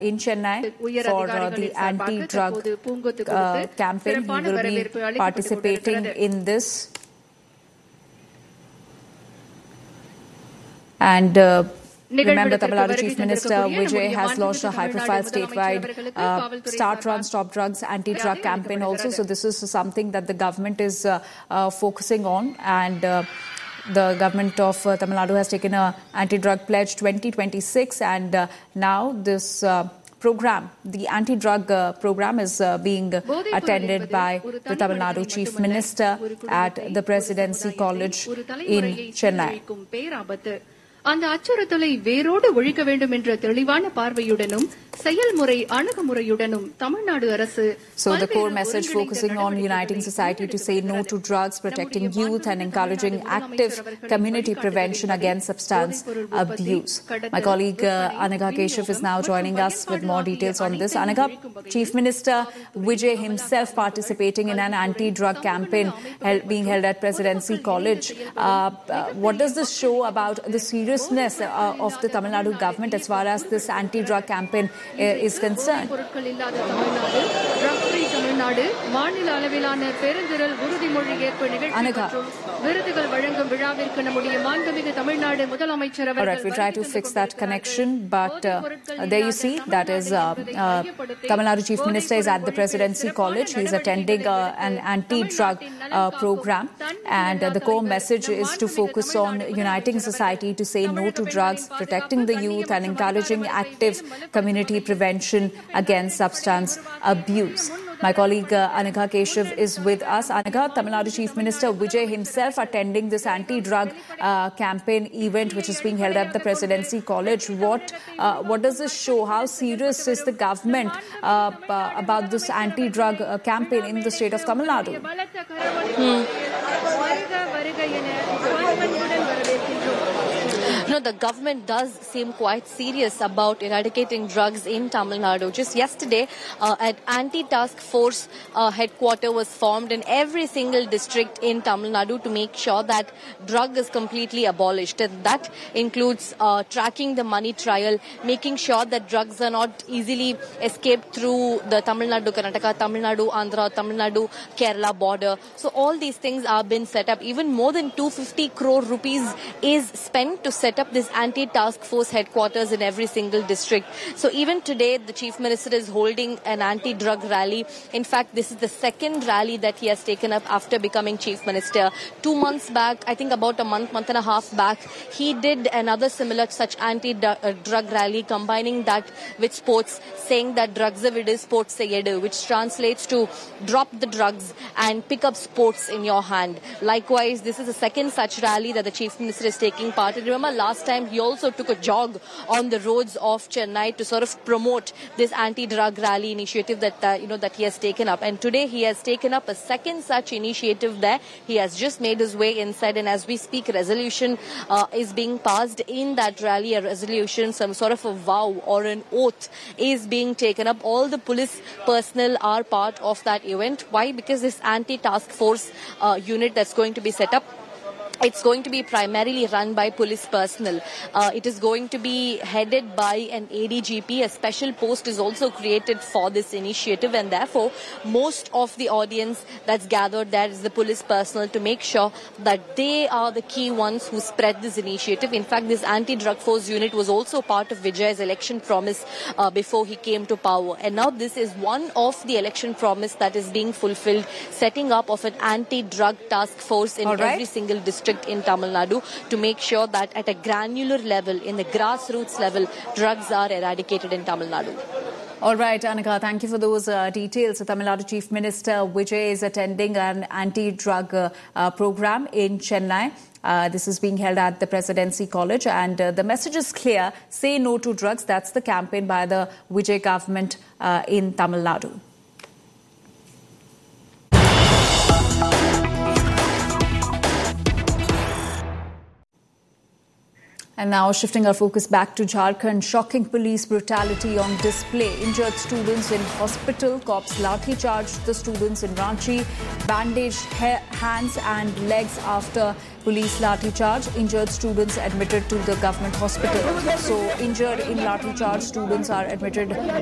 in Chennai for the anti-drug campaign. He will be participating in this. And remember, Tamil Nadu Chief Minister Vijay has launched a high-profile statewide Start Run Stop Drugs anti-drug campaign also. So this is something that the government is focusing on, and the government of Tamil Nadu has taken an anti-drug pledge 2026, and now this program, the anti-drug program, is being attended by the Tamil Nadu Chief Minister at the Presidency College in Chennai. அந்த அச்சுறுத்தலை வேரோடு ஒழிக்க வேண்டும் என்ற தெளிவான பார்வையுடனும் செயல்முறை அணுகுமுறையுடனும் தமிழ்நாடு அரசு So the core message focusing on uniting society to say no to drugs, protecting youth and encouraging active community prevention against substance abuse. My colleague Anagha Keshav is now joining us with more details on this. Anagha, Chief Minister Vijay himself participating in an anti-drug campaign being held at Presidency College. What does this show about the seriousness of the Tamil Nadu government as far as this anti-drug campaign is concerned? Anagha. All right, we'll try to fix that connection, but there you see, that is Tamil Nadu Chief Minister is at the Presidency College. He's attending an anti-drug program, and the core message is to focus on uniting society to say no to drugs, protecting the youth and encouraging active community prevention against substance abuse. My colleague Anagha Keshav is with us. Anagha, Tamil Nadu Chief Minister Vijay himself attending this anti-drug campaign event which is being held at the Presidency College. What does this show? How serious is the government about this anti-drug campaign in the state of Tamil Nadu? No, the government does seem quite serious about eradicating drugs in Tamil Nadu. Just yesterday, an anti-task force headquarters was formed in every single district in Tamil Nadu to make sure that drug is completely abolished. And that includes tracking the money trail, making sure that drugs are not easily escaped through the Tamil Nadu, Karnataka, Tamil Nadu, Andhra, Tamil Nadu, Kerala border. So all these things are been set up. Even more than 250 crore rupees is spent to set up this anti-task force headquarters in every single district. So even today, the Chief Minister is holding an anti-drug rally. In fact, this is the second rally that he has taken up after becoming Chief Minister. 2 months back, I think about a month and a half back, he did another similar such anti-drug rally, combining that with sports, saying that drugs are sports seyedu, which translates to drop the drugs and pick up sports in your hand. Likewise, this is the second such rally that the Chief Minister is taking part in. Remember, last time he also took a jog on the roads of Chennai to sort of promote this anti-drug rally initiative that that he has taken up. And today he has taken up a second such initiative there. He has just made his way inside, and as we speak, a resolution is being passed in that rally. A resolution, some sort of a vow or an oath is being taken up. All the police personnel are part of that event. Why? Because this anti-task force unit that's going to be set up, it's going to be primarily run by police personnel. It is going to be headed by an ADGP. A special post is also created for this initiative, and therefore most of the audience that's gathered there is the police personnel to make sure that they are the key ones who spread this initiative. In fact, this anti-drug force unit was also part of Vijay's election promise before he came to power. And now this is one of the election promise that is being fulfilled, setting up of an anti-drug task force in every single district in Tamil Nadu to make sure that at a granular level, in the grassroots level, drugs are eradicated in Tamil Nadu. All right, Anagha, thank you for those details. The Tamil Nadu Chief Minister Vijay is attending an anti-drug program in Chennai. This is being held at the Presidency College, and the message is clear: say no to drugs. That's the campaign by the Vijay government in Tamil Nadu. And now shifting our focus back to Jharkhand, shocking police brutality on display. Injured students in hospital, cops lathi charged the students in Ranchi, bandaged hands and legs after police lathi charge. Injured students admitted to the government hospital. So injured in lathi charge students are admitted